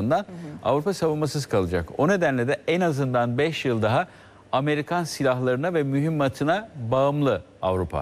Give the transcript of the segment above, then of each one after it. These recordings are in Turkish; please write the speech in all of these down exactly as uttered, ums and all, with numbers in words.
açısından hı hı. Avrupa savunmasız kalacak. O nedenle de en azından beş yıl daha Amerikan silahlarına ve mühimmatına bağımlı Avrupa.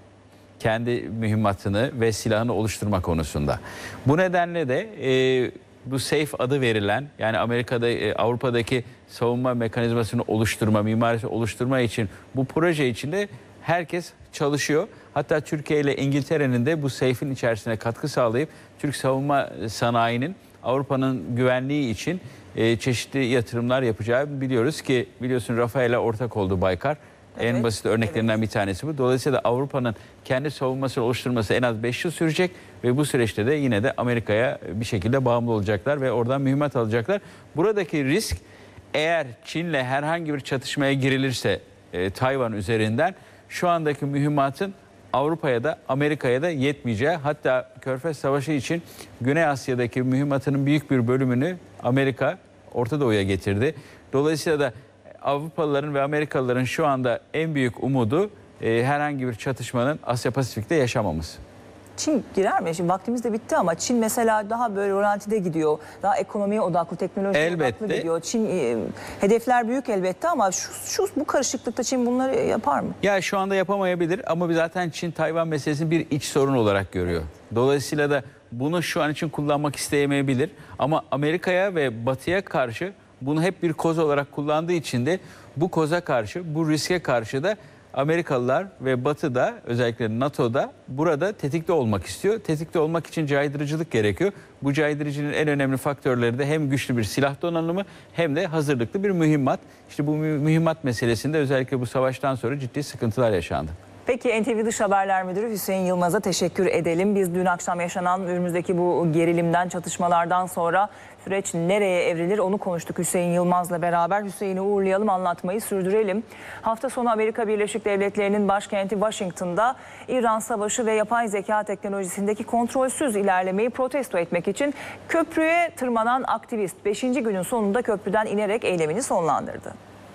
Kendi mühimmatını ve silahını oluşturma konusunda. Bu nedenle de e, bu SAFE adı verilen, yani Amerika'da e, Avrupa'daki savunma mekanizmasını oluşturma, mimarisi oluşturma için bu proje içinde herkes çalışıyor. Hatta Türkiye ile İngiltere'nin de bu SAFE'in içerisine katkı sağlayıp Türk savunma sanayinin Avrupa'nın güvenliği için e, çeşitli yatırımlar yapacağı biliyoruz ki, biliyorsun Rafael'e ortak oldu Baykar. Evet, en basit örneklerinden evet. bir tanesi bu. Dolayısıyla Avrupa'nın kendi savunmasını oluşturması en az beş yıl sürecek ve bu süreçte de yine de Amerika'ya bir şekilde bağımlı olacaklar ve oradan mühimmat alacaklar. Buradaki risk, eğer Çin'le herhangi bir çatışmaya girilirse e, Tayvan üzerinden, şu andaki mühimmatın Avrupa'ya da Amerika'ya da yetmeyeceği, hatta Körfez Savaşı için Güney Asya'daki mühimmatının büyük bir bölümünü Amerika Orta Doğu'ya getirdi. Dolayısıyla da Avrupalıların ve Amerikalıların şu anda en büyük umudu e, herhangi bir çatışmanın Asya Pasifik'te yaşamamız. Çin girer mi? Şimdi vaktimiz de bitti ama Çin mesela daha böyle rolantide gidiyor. Daha ekonomiye odaklı, teknolojiye elbette. odaklı gidiyor. Çin e, hedefler büyük elbette ama şu, şu bu karışıklıkta Çin bunları yapar mı? Ya şu anda yapamayabilir ama zaten Çin Tayvan meselesini bir iç sorun olarak görüyor. Dolayısıyla da bunu şu an için kullanmak isteyemeyebilir. Ama Amerika'ya ve Batı'ya karşı bunu hep bir koz olarak kullandığı için de bu koza karşı, bu riske karşı da Amerikalılar ve Batı'da, özellikle NATO'da burada tetikte olmak istiyor. Tetikte olmak için caydırıcılık gerekiyor. Bu caydırıcının en önemli faktörleri de hem güçlü bir silah donanımı hem de hazırlıklı bir mühimmat. İşte bu mühimmat meselesinde özellikle bu savaştan sonra ciddi sıkıntılar yaşandı. Peki N T V Dış Haberler Müdürü Hüseyin Yılmaz'a teşekkür edelim. Biz dün akşam yaşanan önümüzdeki bu gerilimden, çatışmalardan sonra süreç nereye evrilir onu konuştuk Hüseyin Yılmaz'la beraber. Hüseyin'i uğurlayalım, anlatmayı sürdürelim. Hafta sonu Amerika Birleşik Devletleri'nin başkenti Washington'da İran Savaşı ve yapay zeka teknolojisindeki kontrolsüz ilerlemeyi protesto etmek için köprüye tırmanan aktivist beşinci günün sonunda köprüden inerek eylemini sonlandırdı.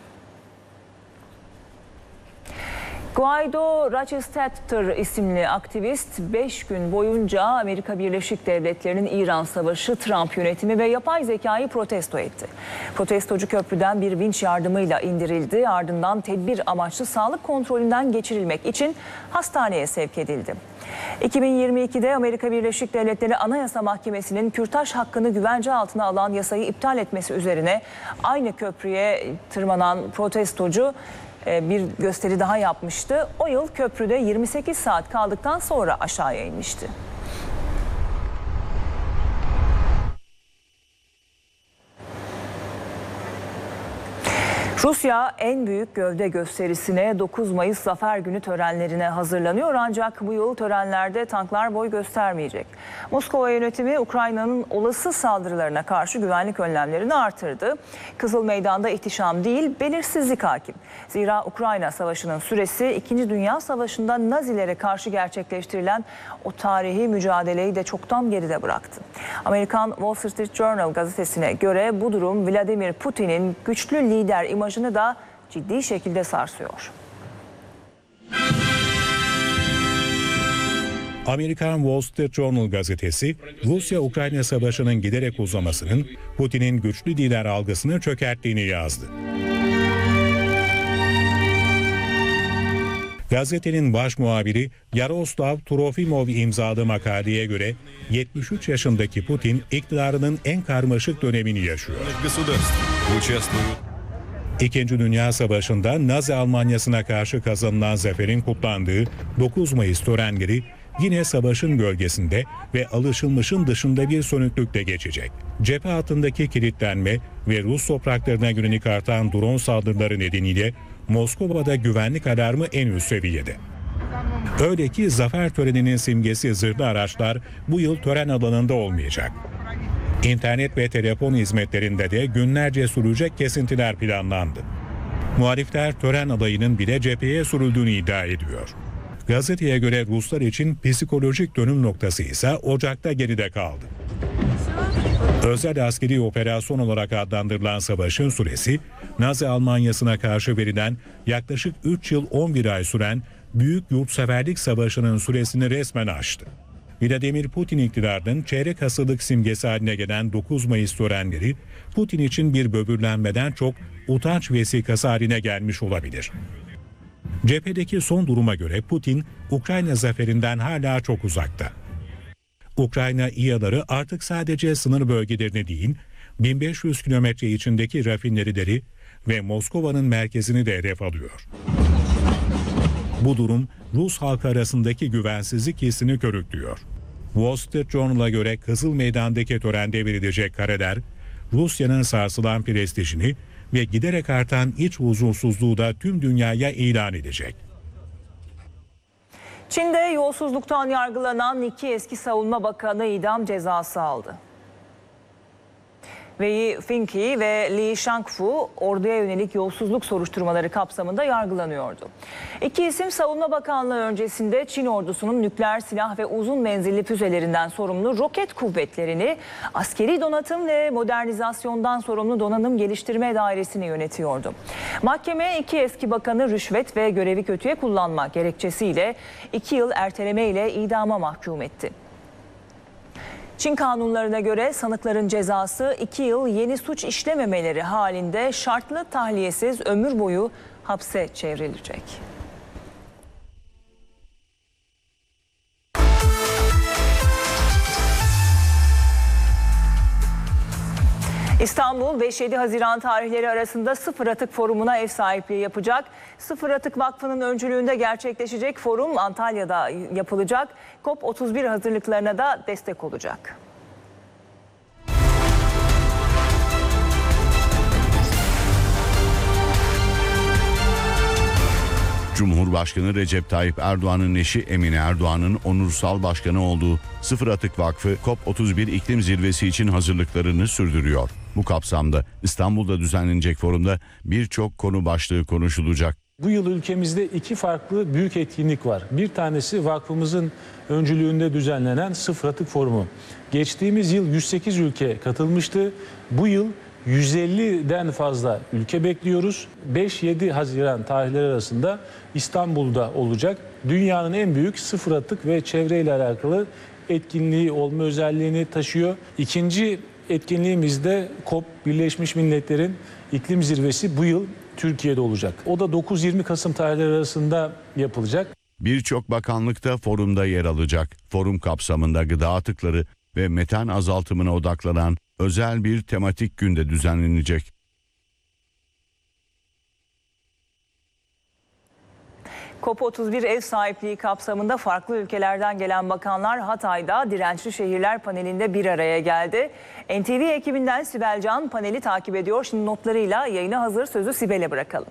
Guido Rochester isimli aktivist beş gün boyunca Amerika Birleşik Devletleri'nin İran Savaşı, Trump yönetimi ve yapay zekayı protesto etti. Protestocu köprüden bir vinç yardımıyla indirildi. Ardından tedbir amaçlı sağlık kontrolünden geçirilmek için hastaneye sevk edildi. iki bin yirmi ikide Amerika Birleşik Devletleri Anayasa Mahkemesi'nin kürtaj hakkını güvence altına alan yasayı iptal etmesi üzerine aynı köprüye tırmanan protestocu bir gösteri daha yapmıştı. O yıl köprüde yirmi sekiz saat kaldıktan sonra aşağıya inmişti. Rusya en büyük gövde gösterisine dokuz Mayıs Zafer Günü törenlerine hazırlanıyor ancak bu yıl törenlerde tanklar boy göstermeyecek. Moskova yönetimi Ukrayna'nın olası saldırılarına karşı güvenlik önlemlerini artırdı. Kızıl Meydan'da ihtişam değil, belirsizlik hakim. Zira Ukrayna Savaşı'nın süresi İkinci Dünya Savaşı'nda Nazilere karşı gerçekleştirilen o tarihi mücadeleyi de çoktan geride bıraktı. Amerikan Wall Street Journal gazetesine göre bu durum Vladimir Putin'in güçlü lider imajını da ciddi şekilde sarsıyor. Amerikan Wall Street Journal gazetesi, Rusya-Ukrayna savaşının giderek uzamasının Putin'in güçlü lider algısını çökerttiğini yazdı. Gazetenin baş muhabiri Yaroslav Trofimov imzaladığı makaleye göre yetmiş üç yaşındaki Putin iktidarının en karmaşık dönemini yaşıyor. İkinci Dünya Savaşı'nda Nazi Almanyası'na karşı kazanılan zaferin kutlandığı dokuz Mayıs törenleri yine savaşın gölgesinde ve alışılmışın dışında bir sönüklükle geçecek. Cephe hattındaki kilitlenme ve Rus topraklarına yönelik artan drone saldırıları nedeniyle Moskova'da güvenlik alarmı en üst seviyede. Öyle ki zafer töreninin simgesi zırhlı araçlar bu yıl tören alanında olmayacak. İnternet ve telefon hizmetlerinde de günlerce sürecek kesintiler planlandı. Muhalifler tören adayının bile cepheye sürüldüğünü iddia ediyor. Gazeteye göre Ruslar için psikolojik dönüm noktası ise Ocak'ta geride kaldı. Özel askeri operasyon olarak adlandırılan savaşın süresi, Nazi Almanyası'na karşı verilen yaklaşık üç yıl on bir ay süren Büyük Yurtseverlik Savaşı'nın süresini resmen aştı. Vladimir Putin iktidarının çeyrek asırlık simgesi haline gelen dokuz Mayıs törenleri Putin için bir böbürlenmeden çok utanç vesikası haline gelmiş olabilir. Cephedeki son duruma göre Putin, Ukrayna zaferinden hala çok uzakta. Ukrayna İHA'ları artık sadece sınır bölgelerini değil, bin beş yüz kilometre içindeki rafinerileri ve Moskova'nın merkezini de hedef alıyor. Bu durum Rus halkı arasındaki güvensizlik hissini körüklüyor. Wall Street Journal'a göre Kızıl Meydan'daki törende verilecek kareler, Rusya'nın sarsılan prestijini ve giderek artan iç huzursuzluğu da tüm dünyaya ilan edecek. Çin'de yolsuzluktan yargılanan iki eski savunma bakanı idam cezası aldı. Wei Fenghe ve Li Shangfu orduya yönelik yolsuzluk soruşturmaları kapsamında yargılanıyordu. İki isim Savunma Bakanlığı öncesinde Çin ordusunun nükleer silah ve uzun menzilli füzelerinden sorumlu roket kuvvetlerini, askeri donatım ve modernizasyondan sorumlu donanım geliştirme dairesini yönetiyordu. Mahkeme iki eski bakanı rüşvet ve görevi kötüye kullanma gerekçesiyle iki yıl erteleme ile idama mahkum etti. Çin kanunlarına göre sanıkların cezası iki yıl yeni suç işlememeleri halinde şartlı tahliyesiz ömür boyu hapse çevrilecek. İstanbul beş yedi Haziran tarihleri arasında Sıfır Atık Forumu'na ev sahipliği yapacak. Sıfır Atık Vakfı'nın öncülüğünde gerçekleşecek forum Antalya'da yapılacak. COP otuz bir hazırlıklarına da destek olacak. Cumhurbaşkanı Recep Tayyip Erdoğan'ın eşi Emine Erdoğan'ın onursal başkanı olduğu Sıfır Atık Vakfı COP otuz bir iklim zirvesi için hazırlıklarını sürdürüyor. Bu kapsamda İstanbul'da düzenlenecek forumda birçok konu başlığı konuşulacak. Bu yıl ülkemizde iki farklı büyük etkinlik var. Bir tanesi vakfımızın öncülüğünde düzenlenen Sıfır Atık Forumu. Geçtiğimiz yıl yüz sekiz ülke katılmıştı. Bu yıl yüz elliden fazla ülke bekliyoruz. beş yedi Haziran tarihleri arasında İstanbul'da olacak. Dünyanın en büyük sıfır atık ve çevreyle alakalı etkinliği olma özelliğini taşıyor. İkinci etkinliğimiz de COP, Birleşmiş Milletler'in iklim zirvesi bu yıl Türkiye'de olacak. O da dokuz yirmi Kasım tarihleri arasında yapılacak. Birçok bakanlıkta forumda yer alacak. Forum kapsamında gıda atıkları ve metan azaltımına odaklanan özel bir tematik günde düzenlenecek. COP otuz bir ev sahipliği kapsamında farklı ülkelerden gelen bakanlar Hatay'da Dirençli Şehirler panelinde bir araya geldi. N T V ekibinden Sibel Can paneli takip ediyor. Şimdi notlarıyla yayına hazır, sözü Sibel'e bırakalım.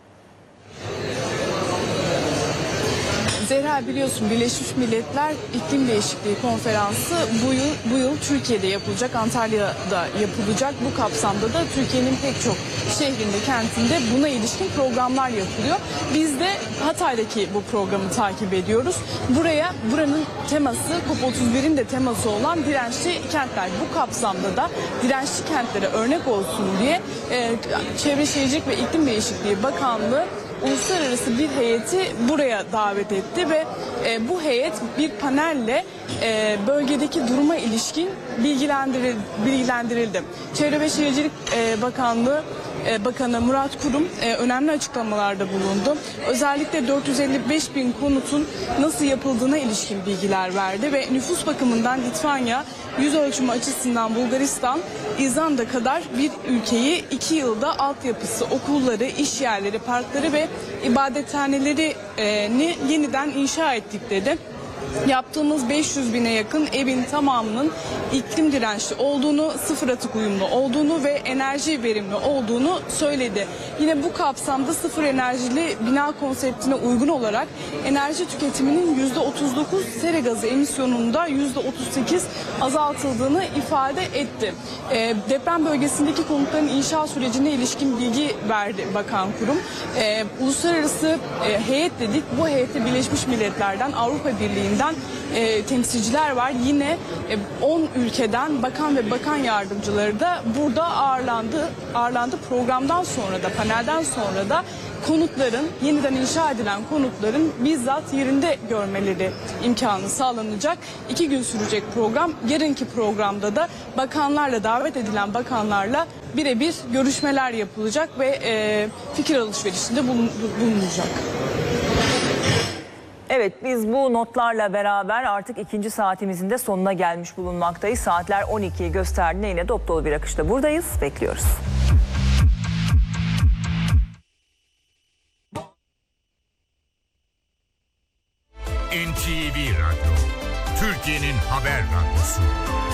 Zehra, biliyorsun Birleşmiş Milletler İklim Değişikliği Konferansı bu yıl, bu yıl Türkiye'de yapılacak, Antalya'da yapılacak. Bu kapsamda da Türkiye'nin pek çok şehrinde, kentinde buna ilişkin programlar yapılıyor. Biz de Hatay'daki bu programı takip ediyoruz. Buraya, buranın teması, COP otuz bir'in de teması olan dirençli kentler. Bu kapsamda da dirençli kentlere örnek olsun diye e, Çevre Şehircilik ve İklim Değişikliği Bakanlığı uluslararası bir heyeti buraya davet etti ve e, bu heyet bir panelle e, bölgedeki duruma ilişkin bilgilendiril, bilgilendirildi. Çevre ve Şehircilik e, Bakanlığı e, Bakanı Murat Kurum e, önemli açıklamalarda bulundu. Özellikle dört yüz elli beş bin konutun nasıl yapıldığına ilişkin bilgiler verdi ve nüfus bakımından Litvanya, yüz ölçümü açısından Bulgaristan, İzlanda kadar bir ülkeyi iki yılda altyapısı, okulları, iş yerleri, parkları ve ibadethanelerini yeniden inşa ettik dedi. Yaptığımız beş yüz bine yakın evin tamamının iklim dirençli olduğunu, sıfır atık uyumlu olduğunu ve enerji verimli olduğunu söyledi. Yine bu kapsamda sıfır enerjili bina konseptine uygun olarak enerji tüketiminin yüzde otuz dokuz, sera gazı emisyonunda yüzde otuz sekiz azaltıldığını ifade etti. E, deprem bölgesindeki konutların inşa sürecine ilişkin bilgi verdi Bakan Kurum. E, uluslararası e, heyet dedik. Bu heyette Birleşmiş Milletler'den, Avrupa Birliği'nden e, temsilciler var. Yine on ülkeden bakan ve bakan yardımcıları da burada ağırlandı. ağırlandı. Programdan sonra da, panelden sonra da konutların, yeniden inşa edilen konutların bizzat yerinde görmeleri imkanı sağlanacak. İki gün sürecek program. Yarınki programda da bakanlarla, davet edilen bakanlarla birebir görüşmeler yapılacak ve e, fikir alışverişinde bulun, bulunacak. Evet, biz bu notlarla beraber artık ikinci saatimizin de sonuna gelmiş bulunmaktayız. Saatler on ikiyi gösterdiğinde yine dop dolu bir akışta buradayız. Bekliyoruz. N T V Radyo, Türkiye'nin haber radyosu.